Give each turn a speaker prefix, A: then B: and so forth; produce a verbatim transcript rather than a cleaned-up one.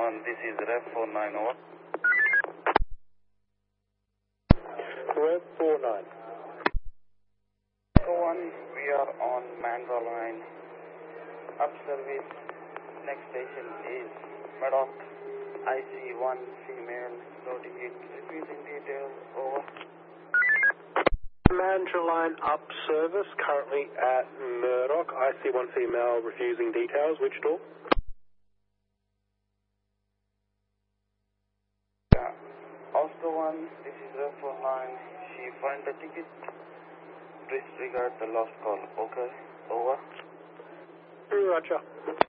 A: one, this is Rev four nine, over.
B: Rev four nine.
A: Echo one, we are on Mandra line. Up service, next station is Medoc, I C one female, loading it, repeating details, over.
B: Mandra line up service, currently at Murdoch, I C one female, refusing details, which door?
A: Yeah, Oscar one, this is Rev four nine, she find the ticket, disregard the lost call, okay, over.
B: Roger.